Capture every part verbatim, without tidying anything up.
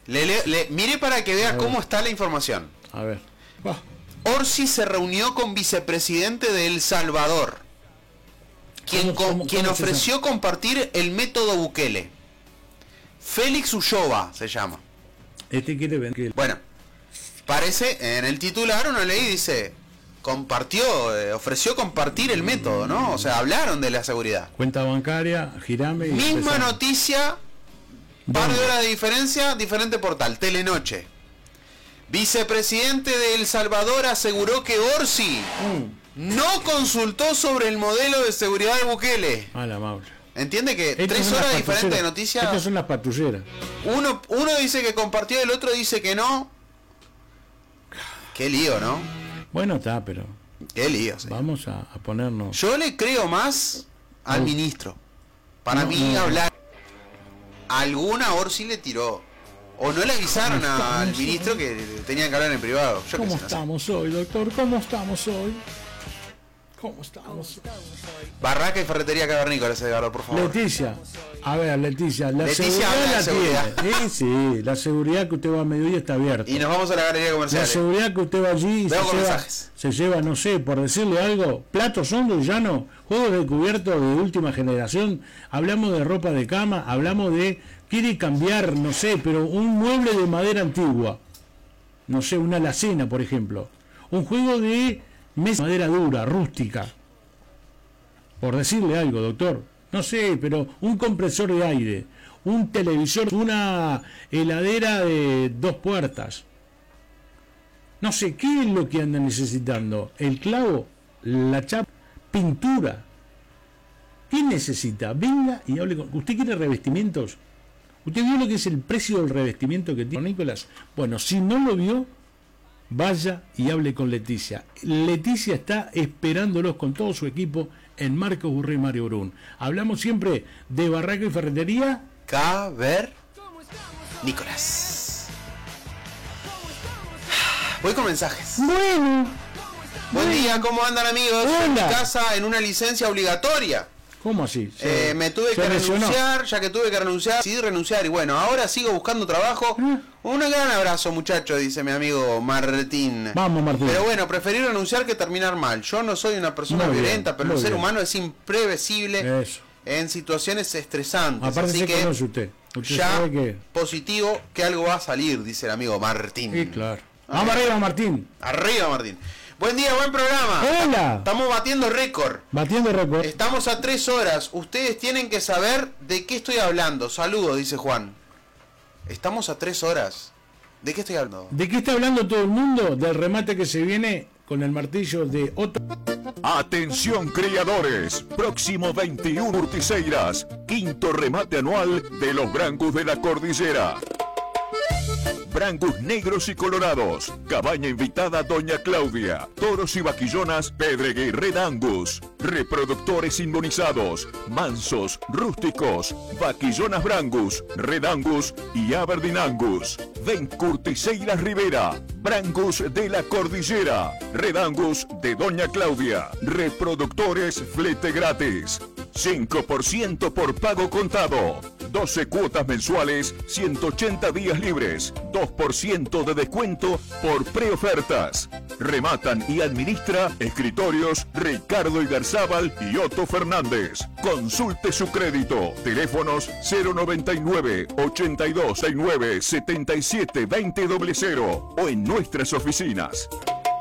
Le, le, le, mire para que vea cómo está la información. A ver. Oh. Orsi se reunió con vicepresidente de El Salvador, quien, ¿Cómo, cómo, quien cómo ofreció compartir el método Bukele. Félix Ulloa se llama. Este quiere vender. Bueno, parece, en el titular uno leí, dice, compartió, eh, ofreció compartir el método, ¿no? O sea, hablaron de la seguridad. Cuenta bancaria, girame y... Misma empezamos. noticia, par de horas de diferencia, diferente portal, Telenoche. Vicepresidente de El Salvador aseguró que Orsi Mm. no consultó sobre el modelo de seguridad de Bukele. A la amable. ¿Entiende que Estas tres son las horas diferentes de patrulleras. noticias? Estas son las patrulleras. Uno, uno dice que compartió, el otro dice que no. Qué lío, ¿no? Bueno, está, pero Qué lío, sí. vamos a, a ponernos... Yo le creo más al No. ministro. Para No, mí no. hablar. Alguna Orsi le tiró. O no le avisaron ¿Cómo a- al estamos? ministro que tenían que hablar en privado. Yo qué ¿Cómo sé, no sé. estamos hoy, doctor? ¿Cómo estamos hoy? ¿Cómo estamos? Barraca y Ferretería Cavernícola, ese Edgardo, por favor. Leticia, a ver, Leticia, la Leticia habla de seguridad la seguridad. tiene. Sí, sí, la seguridad que usted va a mediodía está abierta. Y nos vamos a la galería La comercial. seguridad que usted va allí y se Veo con lleva, mensajes. se lleva, no sé, por decirle algo, platos hondos y llanos, juegos de cubierto de última generación, hablamos de ropa de cama, hablamos de, quiere cambiar, no sé, pero un mueble de madera antigua, no sé, una alacena, por ejemplo, un juego de mesa de madera dura, rústica, por decirle algo, doctor, no sé, pero un compresor de aire, un televisor, una heladera de dos puertas. No sé, ¿qué es lo que andan necesitando? El clavo, la chapa, pintura. ¿Qué necesita? Venga y hable con... ¿Usted quiere revestimientos? ¿Usted vio lo que es el precio del revestimiento que tiene Nicolás? Bueno, si no lo vio, vaya y hable con Leticia. Leticia está esperándolos con todo su equipo en Marcos Burré y Mario Brun. Hablamos siempre de Barraca y Ferretería. Caver Nicolás. Voy con mensajes. Bueno. Buen día, ¿cómo andan, amigos? Hola. En mi casa en una licencia obligatoria. ¿Cómo así? Se- Eh, me tuve se que lesionó. renunciar, ya que tuve que renunciar, decidí renunciar y bueno, ahora sigo buscando trabajo. ¿Eh? Un gran abrazo, muchachos, dice mi amigo Martín. Vamos, Martín. Pero bueno, preferí renunciar que terminar mal. Yo no soy una persona Muy bien, violenta, pero el muy ser bien. humano es imprevisible Eso. en situaciones estresantes. Aparte así se que conoce usted. Usted ya sabe que... positivo que algo va a salir, dice el amigo Martín. Sí, claro. Vamos arriba, Martín. Arriba, Martín. Buen día, buen programa. Hola. Estamos batiendo récord. Batiendo récord. Estamos a tres horas. Ustedes tienen que saber de qué estoy hablando. Saludos, dice Juan. Estamos a tres horas. ¿De qué estoy hablando? ¿De qué está hablando todo el mundo? Del remate que se viene con el martillo de Otto. Atención criadores, próximo veintiuno Urticeiras, quinto remate anual de los Brangus de la Cordillera. Brangus negros y colorados, cabaña invitada Doña Claudia, toros y vaquillonas Pedregue y Red Angus, reproductores inmunizados, mansos, rústicos, vaquillonas Brangus, Red Angus y Aberdeen Angus. Ven Curtiseiras Rivera, Brangus de la Cordillera, Red Angus de Doña Claudia, reproductores flete gratis, cinco por ciento por pago contado, doce cuotas mensuales, ciento ochenta días libres, dos por ciento de descuento por preofertas. Rematan y administra Escritorios Ricardo Igarzábal y Otto Fernández. Consulte su crédito. Teléfonos cero noventa y nueve, ochenta y dos sesenta y nueve, setenta y siete veinte cero cero o en nuestras oficinas.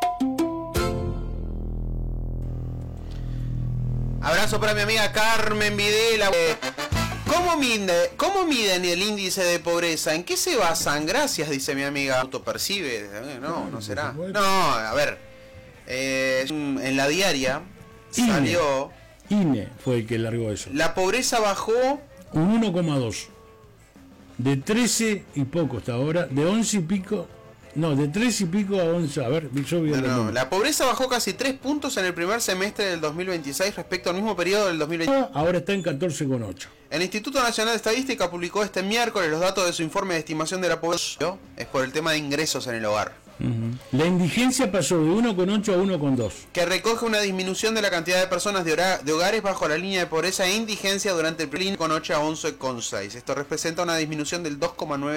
Abrazo para mi amiga Carmen Videla. ¿Cómo mide, ¿Cómo miden el índice de pobreza? ¿En qué se basan? Gracias, dice mi amiga. ¿Autopercibe? No, no será. No, a ver. Eh, en la diaria INE. salió... INE fue el que largó eso. La pobreza bajó... Un uno coma dos. De trece y poco hasta ahora. De once y pico. No, de tres y pico a once. A ver, yo vi No, el no, número. la pobreza bajó casi tres puntos en el primer semestre del dos mil veintiséis respecto al mismo periodo del dos mil veinte. Ahora está en catorce coma ocho. El Instituto Nacional de Estadística publicó este miércoles los datos de su informe de estimación de la pobreza. Es por el tema de ingresos en el hogar, Uh-huh. La indigencia pasó de uno coma ocho a uno coma dos. que recoge una disminución de la cantidad de personas de, hora- de hogares bajo la línea de pobreza e indigencia durante el periodo con ocho a once coma seis. Esto representa una disminución del dos coma nueve